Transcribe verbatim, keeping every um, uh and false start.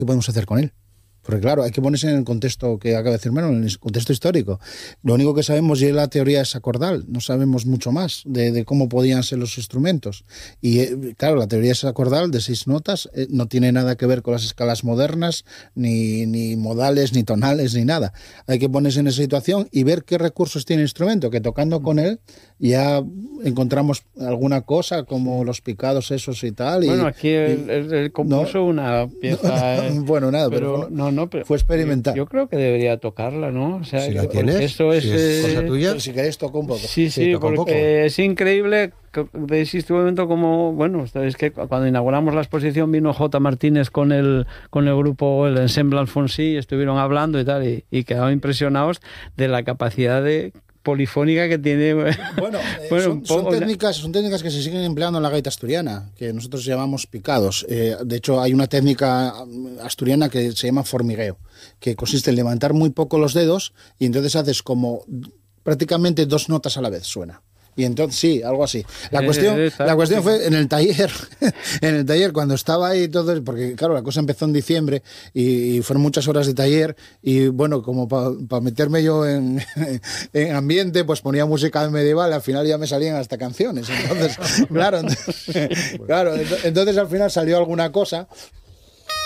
¿qué podemos hacer con él? Porque claro, hay que ponerse en el contexto que acaba de decir Manuel, en el contexto histórico. Lo único que sabemos es la teoría es acordal, no sabemos mucho más de, de cómo podían ser los instrumentos. Y eh, claro, la teoría es acordal de seis notas, eh, no tiene nada que ver con las escalas modernas, ni, ni modales, ni tonales, ni nada. Hay que ponerse en esa situación y ver qué recursos tiene el instrumento, que tocando con él ya encontramos alguna cosa como los picados esos y tal. Bueno, y, aquí él, y, él, él compuso no, una pieza... No, bueno, nada, pero, pero no, no, pero fue experimental. Yo, yo creo que debería tocarla, ¿no? O sea, si la tienes, eso es... si es cosa eh, tuya. Pero si queréis toco un poco. Sí, sí, sí toca porque un poco. Es increíble de ese instrumento como... Bueno, es que cuando inauguramos la exposición vino J. Martínez con el, con el grupo, el Ensemble Alfonsí, estuvieron hablando y tal, y, y quedaron impresionados de la capacidad de... polifónica que tiene. Bueno, eh, bueno son, son, técnicas, son técnicas que se siguen empleando en la gaita asturiana, que nosotros llamamos picados. Eh, de hecho, hay una técnica asturiana que se llama formigueo, que consiste en levantar muy poco los dedos y entonces haces como prácticamente dos notas a la vez, suena. Y entonces, sí, algo así. La cuestión, eh, la cuestión fue en el taller, en el taller cuando estaba ahí todo, porque claro, la cosa empezó en diciembre y, y fueron muchas horas de taller y bueno, como para pa meterme yo en, en ambiente, pues ponía música medieval, al final ya me salían hasta canciones. Entonces, claro, entonces, claro, entonces al final salió alguna cosa,